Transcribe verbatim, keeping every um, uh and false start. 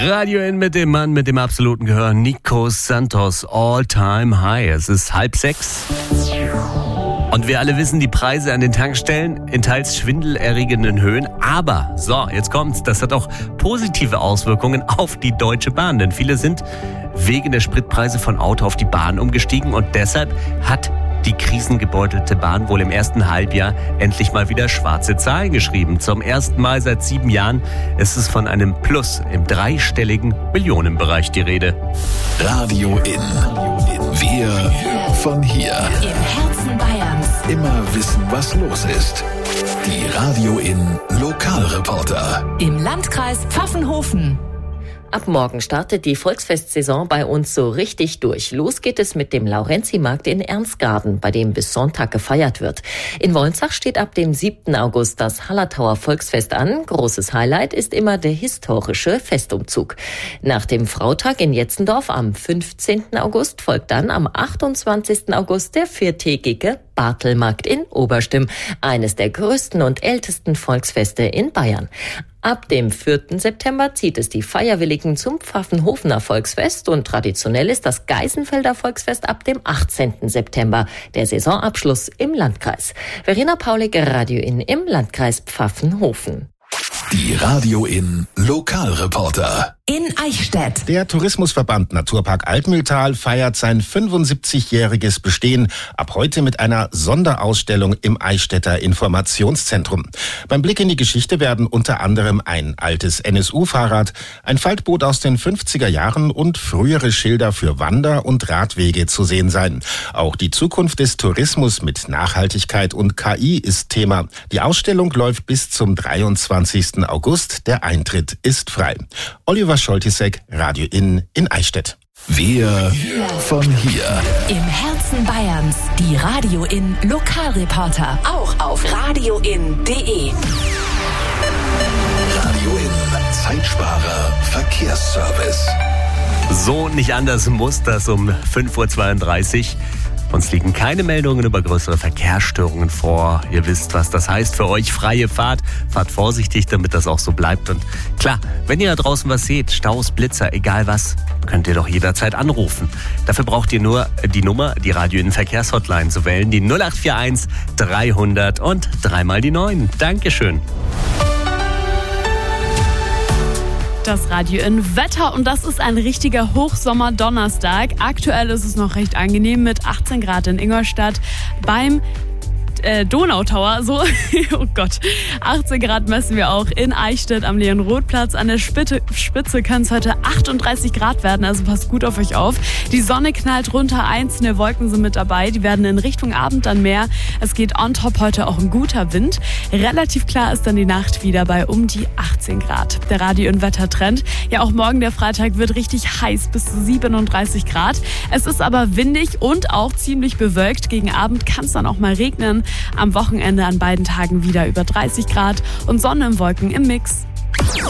Radio N mit dem Mann mit dem absoluten Gehör, Nico Santos, All Time High. Es ist halb sechs. Und wir alle wissen, die Preise an den Tankstellen in teils schwindelerregenden Höhen. Aber, so, jetzt kommt's, das hat auch positive Auswirkungen auf die Deutsche Bahn. Denn viele sind wegen der Spritpreise von Auto auf die Bahn umgestiegen. Und deshalb hat die krisengebeutelte Bahn wohl im ersten Halbjahr endlich mal wieder schwarze Zahlen geschrieben. Zum ersten Mal seit sieben Jahren ist es von einem Plus im dreistelligen Millionenbereich die Rede. Radio In. Wir von hier. Im Herzen Bayerns. Immer wissen, was los ist. Die Radio In Lokalreporter. Im Landkreis Pfaffenhofen. Ab morgen startet die Volksfestsaison bei uns so richtig durch. Los geht es mit dem Laurenzi-Markt in Ernstgarten, bei dem bis Sonntag gefeiert wird. In Wolnzach steht ab dem siebten August das Hallertauer Volksfest an. Großes Highlight ist immer der historische Festumzug. Nach dem Frautag in Jetzendorf am fünfzehnten August folgt dann am achtundzwanzigsten August der viertägige Bartelmarkt in Oberstimm, eines der größten und ältesten Volksfeste in Bayern. Ab dem vierten September zieht es die Feierwilligen zum Pfaffenhofener Volksfest und traditionell ist das Geisenfelder Volksfest ab dem achtzehnten September, der Saisonabschluss im Landkreis. Verena Paulik, Radio In im Landkreis Pfaffenhofen. Die Radio In Lokalreporter. In Eichstätt. Der Tourismusverband Naturpark Altmühltal feiert sein fünfundsiebzigjähriges Bestehen ab heute mit einer Sonderausstellung im Eichstätter Informationszentrum. Beim Blick in die Geschichte werden unter anderem ein altes N S U-Fahrrad, ein Faltboot aus den fünfziger Jahren und frühere Schilder für Wander- und Radwege zu sehen sein. Auch die Zukunft des Tourismus mit Nachhaltigkeit und K I ist Thema. Die Ausstellung läuft bis zum dreiundzwanzigsten August. Der Eintritt ist frei. Oliver Scholtisek, Radio In in Eichstätt. Wir von hier. Im Herzen Bayerns. Die Radio In Lokalreporter. Auch auf radioin punkt de. Radio In Zeitsparer Verkehrsservice. So nicht anders muss das um fünf Uhr zweiunddreißig. Uns liegen keine Meldungen über größere Verkehrsstörungen vor. Ihr wisst, was das heißt für euch. Freie Fahrt. Fahrt vorsichtig, damit das auch so bleibt. Und klar, wenn ihr da draußen was seht, Staus, Blitzer, egal was, könnt ihr doch jederzeit anrufen. Dafür braucht ihr nur die Nummer, die Radio In Verkehrshotline zu wählen. Die null acht vier eins dreihundert und dreimal die neun. Dankeschön. Das Radio In Wetter und das ist ein richtiger Hochsommer-Donnerstag. Aktuell ist es noch recht angenehm mit achtzehn Grad in Ingolstadt beim äh, Donautower. So, oh Gott, achtzehn Grad messen wir auch in Eichstätt am Leon-Roth-Platz. An der Spitze, Spitze können es heute achtunddreißig Grad werden, also passt gut auf euch auf. Die Sonne knallt runter, einzelne Wolken sind mit dabei, die werden in Richtung Abend dann mehr. Es geht on top heute auch ein guter Wind. Relativ klar ist dann die Nacht wieder bei um die achtzehn Grad. Der Radio In Wettertrend. Ja, auch morgen der Freitag wird richtig heiß, bis zu siebenunddreißig Grad. Es ist aber windig und auch ziemlich bewölkt. Gegen Abend kann es dann auch mal regnen. Am Wochenende an beiden Tagen wieder über dreißig Grad und Sonne und Wolken im Mix.